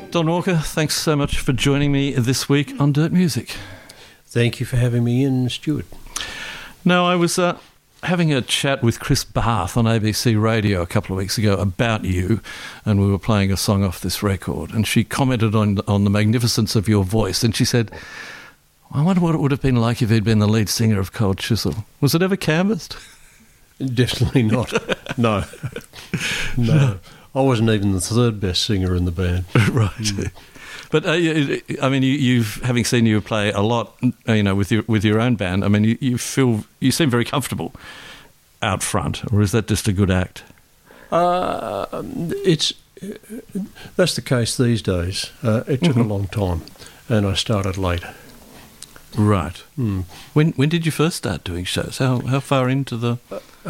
Don Walker, thanks so much for joining me this week on Dirt Music. Thank you for having me in, Stuart. Now, I was having a chat with Chris Barth on ABC Radio a couple of weeks ago about you, and we were playing a song off this record, and she commented on the magnificence of your voice, and she said, I wonder what it would have been like if he'd been the lead singer of Cold Chisel. Was it ever canvassed? Definitely not. No. I wasn't even the third best singer in the band. Right. But I mean, you've having seen you play a lot, with your own band. I mean, you seem very comfortable out front, or is that just a good act? That's the case these days. It took a long time, and I started late. Right. Mm. When did you first start doing shows? How far into the?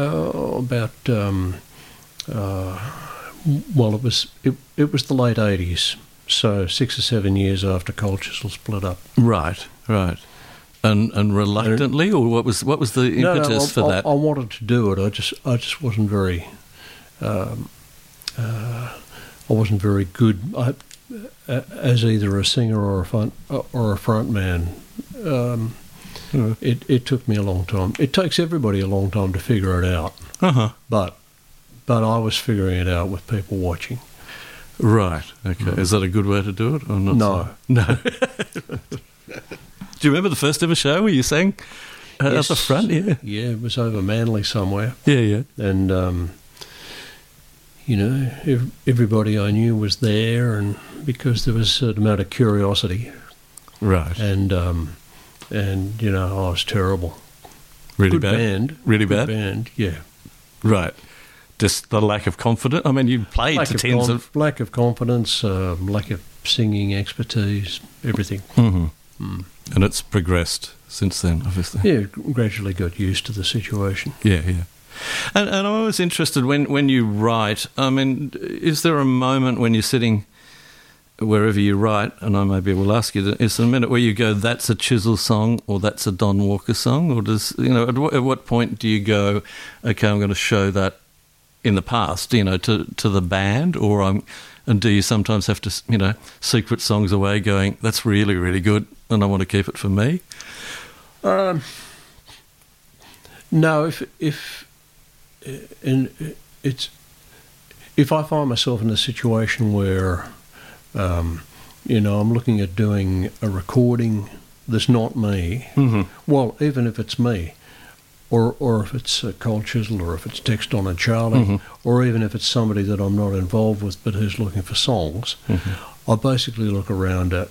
Well, it was the late 80s, so 6 or 7 years after Cold Chisel split up. Right. And reluctantly, or what was the impetus for that? I wanted to do it. I just wasn't very. I wasn't very good as either a singer or a front man. It took me a long time. It takes everybody a long time to figure it out. Uh-huh. But I was figuring it out with people watching. Right. Okay. Is that a good way to do it, or not? No. No. Do you remember the first ever show where you sang at the front? Yeah. Yeah, it was over Manly somewhere. Yeah. And everybody I knew was there, and because there was a certain amount of curiosity. Right. And I was terrible. Really good bad. Band. Really good bad. Band. Yeah. Right. Just the lack of confidence. I mean, you played to tens of lack of confidence, lack of singing expertise, everything. Mm-hmm. Mm. And it's progressed since then, obviously. Yeah, gradually got used to the situation. Yeah. And I'm always interested when you write. I mean, is there a moment when you're sitting wherever you write, and I maybe will ask you, is there a minute where you go, that's a Chisel song, or that's a Don Walker song, or does at what point do you go, okay, I'm going to show that in the past, to the band, and do you sometimes have to, secret songs away, going, that's really, really good, and I want to keep it for me? No, if I find myself in a situation where, I'm looking at doing a recording that's not me. Mm-hmm. Well, even if it's me. Or if it's Cold Chisel, or if it's Tex, Don and Charlie, mm-hmm. or even if it's somebody that I'm not involved with but who's looking for songs, mm-hmm. I basically look around at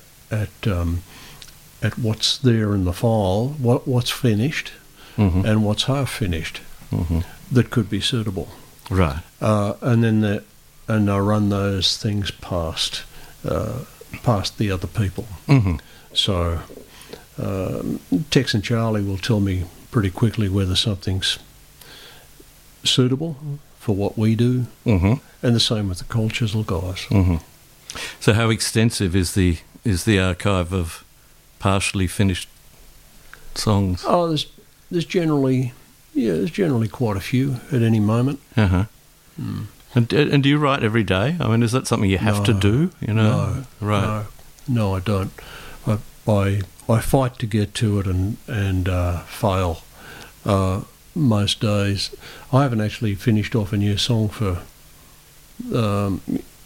what's there in the file, what's finished, mm-hmm. and what's half finished mm-hmm. that could be suitable. Right. And I run those things past the other people. Mm-hmm. So Tex and Charlie will tell me pretty quickly whether something's suitable for what we do, mm-hmm. and the same with the Cold Chisel guys. Mm-hmm. So how extensive is the archive of partially finished songs? Oh, there's generally quite a few at any moment. Uh-huh. Mm. And do you write every day? I mean, is that something you have to do? No. Right. No, I don't. I fight to get to it and fail most days. I haven't actually finished off a new song for more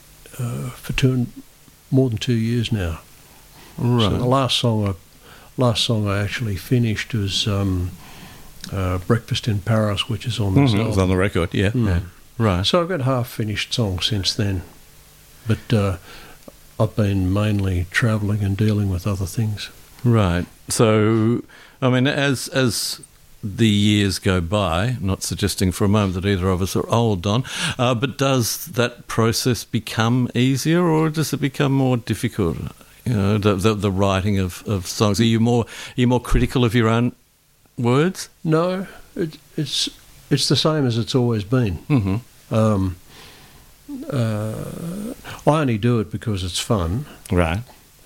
than 2 years now. Right. So the last song I actually finished was "Breakfast in Paris," which is on this album. It's on the record. Yeah. Mm. Yeah. Right. So I've got half-finished songs since then, but I've been mainly travelling and dealing with other things. Right. So, I mean, as the years go by, not suggesting for a moment that either of us are old, Don, but does that process become easier, or does it become more difficult? The writing of songs. Are you more critical of your own words? No, it's the same as it's always been. Mm-hmm. I only do it because it's fun. Right.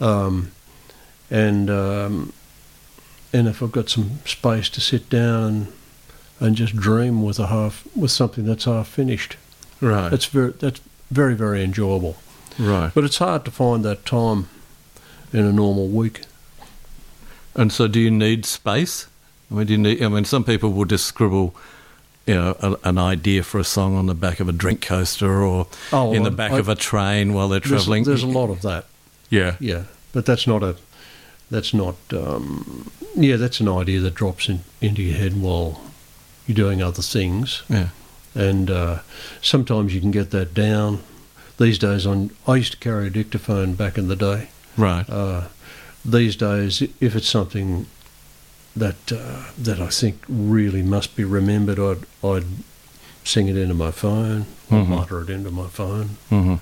And if I've got some space to sit down and just dream with something that's half finished, right? That's very, very enjoyable. Right. But it's hard to find that time in a normal week. And so, do you need space? I mean, do you need? I mean, some people will just scribble, an idea for a song on the back of a drink coaster or in the back of a train while they're travelling. There's a lot of that. Yeah. Yeah, but that's an idea that drops into your head while you're doing other things. Yeah. And sometimes you can get that down. These days, I used to carry a dictaphone back in the day. Right. These days, if it's something that I think really must be remembered, I'd sing it into my phone, or mutter it into my phone,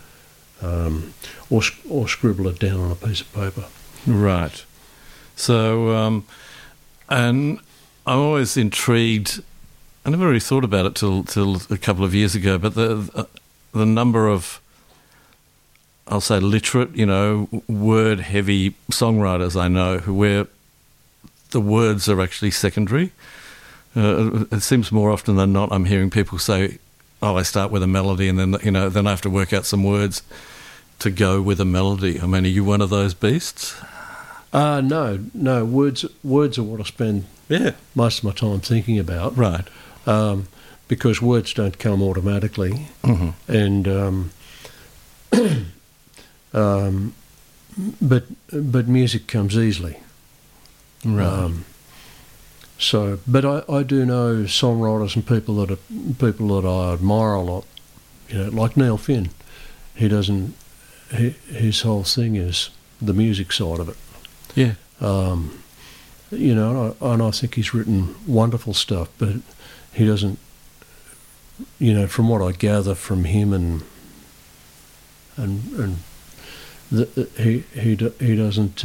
or scribble it down on a piece of paper. Right. So, and I'm always intrigued. I never really thought about it till a couple of years ago, but the number of, I'll say, literate, word-heavy songwriters I know where the words are actually secondary. It seems more often than not I'm hearing people say, "Oh, I start with a melody and then then I have to work out some words to go with a melody." I mean, are you one of those beasts? No. Words are what I spend most of my time thinking about. Right. Because words don't come automatically, and but music comes easily. Right. But I do know songwriters and people that I admire a lot. Like Neil Finn. His whole thing is the music side of it. Yeah. And I think he's written wonderful stuff, but he doesn't. From what I gather from him he doesn't.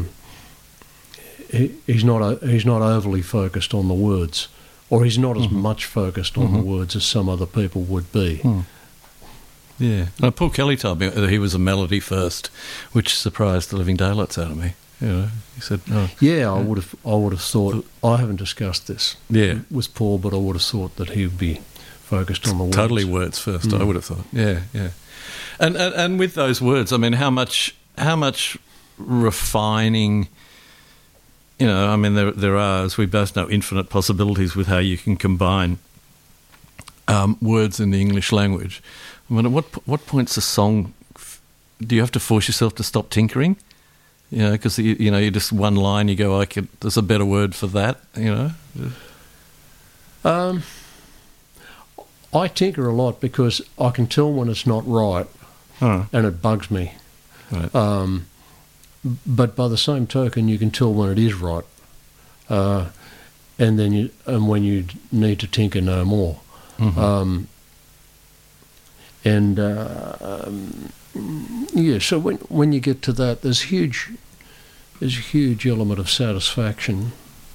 He's not overly focused on the words, or he's not as much focused on the words as some other people would be. Yeah. Paul Kelly told me that he was a melody first, which surprised the living daylights out of me. He said, "Oh, yeah, I would have thought." I haven't discussed this with Paul, but I would have thought that he would be focused on the words. Totally words first. I would have thought. Yeah. And with those words, I mean, how much refining. I mean, there are, as we both know, infinite possibilities with how you can combine words in the English language. I mean, at what point's a song? Do you have to force yourself to stop tinkering? Because you just one line, you go, there's a better word for that. I tinker a lot because I can tell when it's not right, and it bugs me. Right. But by the same token, you can tell when it is right, and when you need to tinker no more. So when you get to that, there's a huge element of satisfaction.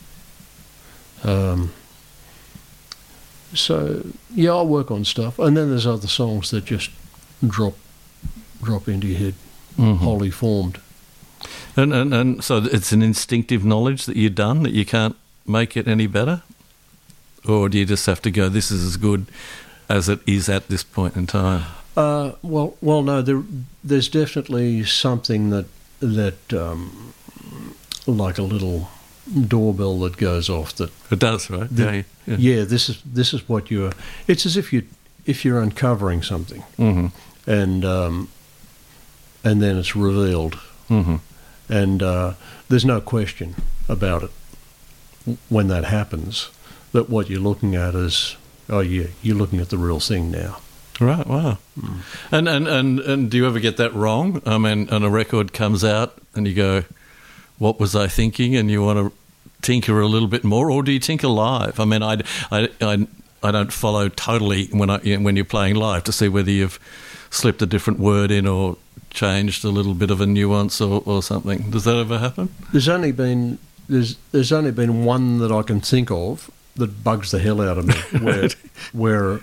I work on stuff, and then there's other songs that just drop into your head, wholly formed. And so it's an instinctive knowledge that you've done, that you can't make it any better? Or do you just have to go, this is as good as it is at this point in time? Well, no, there's definitely something that like a little doorbell that goes off that... It does, right? Yeah, this is what you're... It's as if you're uncovering something, and then it's revealed. And there's no question about it when that happens, that what you're looking at is, you're looking at the real thing now. Right, wow. And do you ever get that wrong? I mean, and a record comes out and you go, what was I thinking? And you want to tinker a little bit more, or do you tinker live? I mean, I don't follow totally when you're playing live to see whether you've slipped a different word in or changed a little bit of a nuance or something. Does that ever happen? There's only been one that I can think of that bugs the hell out of me, where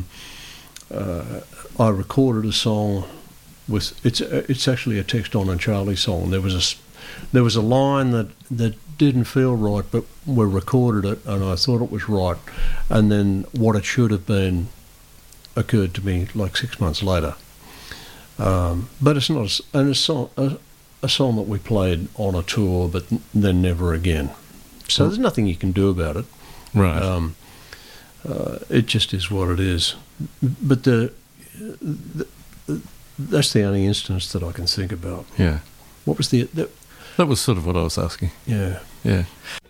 I recorded a song with it's actually a Tex Don and Charlie song. There was a line that didn't feel right, but we recorded it and I thought it was right, and then what it should have been occurred to me like 6 months later. But it's not a song that we played on a tour, but then never again. So there's nothing you can do about it. Right. It just is what it is. But that's the only instance that I can think about. Yeah. What was That was sort of what I was asking. Yeah. Yeah.